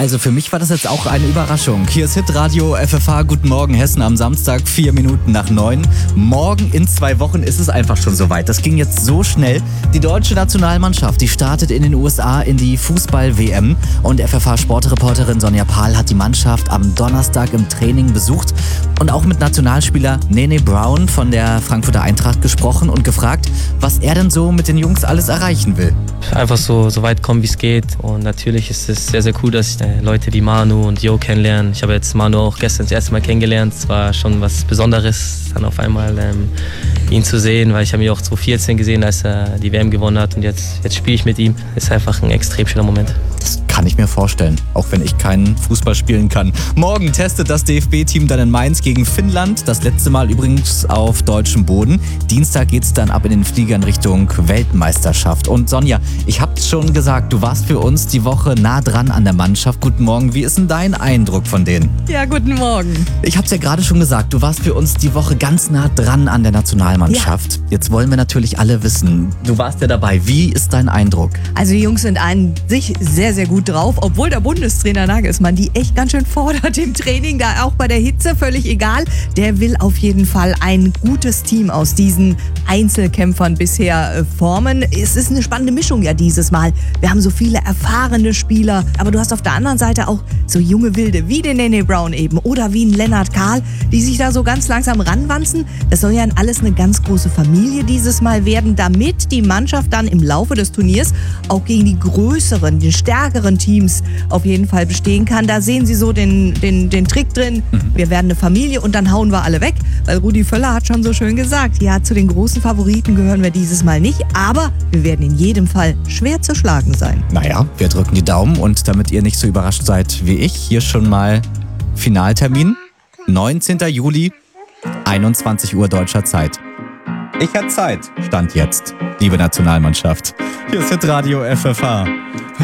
Also für mich war das jetzt auch eine Überraschung. Hier ist Hitradio FFH, guten Morgen Hessen am Samstag, 4 Minuten nach 9. Morgen in 2 Wochen ist es einfach schon soweit. Das ging jetzt so schnell. Die deutsche Nationalmannschaft, die startet in den USA in die Fußball-WM. Und FFH-Sportreporterin Sonja Pahl hat die Mannschaft am Donnerstag im Training besucht und auch mit Nationalspieler Nene Brown von der Frankfurter Eintracht gesprochen und gefragt, was er denn so mit den Jungs alles erreichen will. Einfach so weit kommen, wie es geht. Und natürlich ist es sehr, sehr cool, dass ich Leute wie Manu und Jo kennenlerne. Ich habe jetzt Manu auch gestern das erste Mal kennengelernt. Es war schon was Besonderes, dann auf einmal ihn zu sehen, weil ich habe ihn auch 2014 gesehen, als er die WM gewonnen hat. Und jetzt spiele ich mit ihm. Ist einfach ein extrem schöner Moment. Das kann ich mir vorstellen, auch wenn ich keinen Fußball spielen kann. Morgen testet das DFB-Team dann in Mainz gegen Finnland. Das letzte Mal übrigens auf deutschem Boden. Dienstag geht es dann ab in den Flieger in Richtung Weltmeisterschaft. Und Sonja, ich hab's schon gesagt, du warst für uns die Woche nah dran an der Mannschaft. Guten Morgen, wie ist denn dein Eindruck von denen? Ja, guten Morgen. Ich hab's ja gerade schon gesagt, du warst für uns die Woche ganz nah dran an der Nationalmannschaft. Ja. Jetzt wollen wir natürlich alle wissen, du warst ja dabei. Wie ist dein Eindruck? Also die Jungs sind an sich sehr, sehr gut drauf, obwohl der Bundestrainer Nagelsmann die echt ganz schön fordert im Training, da auch bei der Hitze, völlig egal. Der will auf jeden Fall ein gutes Team aus diesen Einzelkämpfern bisher formen. Es ist eine spannende Mischung ja dieses Mal. Wir haben so viele erfahrene Spieler, aber du hast auf der anderen Seite auch so junge Wilde, wie den Nene Brown eben oder wie ein Lennart Kahl, die sich da so ganz langsam ranwanzen. Das soll ja alles eine ganz große Familie dieses Mal werden, damit die Mannschaft dann im Laufe des Turniers auch gegen die größeren, die stärkeren Teams auf jeden Fall bestehen kann. Da sehen Sie so den Trick drin. Wir werden eine Familie und dann hauen wir alle weg. Weil Rudi Völler hat schon so schön gesagt, ja, zu den großen Favoriten gehören wir dieses Mal nicht, aber wir werden in jedem Fall schwer zu schlagen sein. Naja, wir drücken die Daumen und damit ihr nicht so überrascht seid wie ich, hier schon mal Finaltermin, 19. Juli, 21 Uhr deutscher Zeit. Ich hätte Zeit, Stand jetzt, liebe Nationalmannschaft. Hier ist Hitradio FFH.